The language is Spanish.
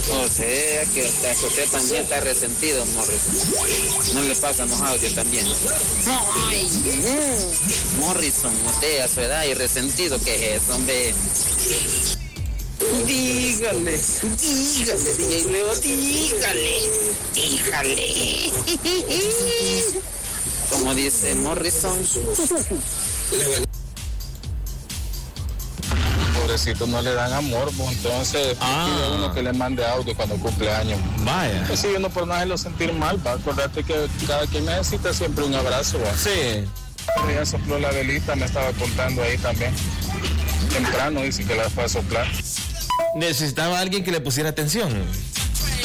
O sea que hasta José también está resentido, Morrison. No le pasamos audio también. Ay, Morrison, usted a su edad y resentido que es, hombre. Dígale, DJ Leo, dígale. Como dice Morrison. Pobrecito, no le dan amor, pues, entonces pide uno que le mande audio cuando cumple años. Vaya. Pues sí, uno por no hacerlo sentir mal, va. Acordate que cada quien necesita siempre un abrazo, va. Sí. Ya sopló la velita, me estaba contando ahí también. Temprano dice que la fue a soplar. Necesitaba alguien que le pusiera atención.